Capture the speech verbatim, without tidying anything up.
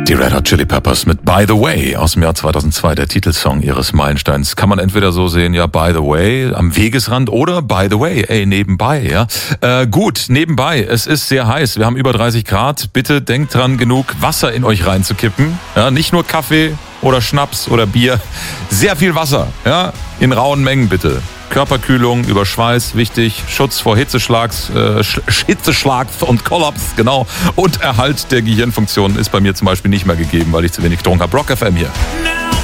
Die Red Hot Chili Peppers mit By the Way aus dem Jahr zweitausendzwei, der Titelsong ihres Meilensteins. Kann man entweder so sehen, ja, by the way, am Wegesrand oder by the way, ey, nebenbei, ja. Äh, gut, nebenbei, es ist sehr heiß, wir haben über dreißig Grad. Bitte denkt dran, genug Wasser in euch reinzukippen. Ja, nicht nur Kaffee oder Schnaps oder Bier, sehr viel Wasser, ja, in rauen Mengen bitte. Körperkühlung über Schweiß, wichtig, Schutz vor Hitzeschlags, äh, Hitzeschlags und Kollaps, genau. Und Erhalt der Gehirnfunktion ist bei mir zum Beispiel nicht mehr gegeben, weil ich zu wenig getrunken habe. Rock F M hier.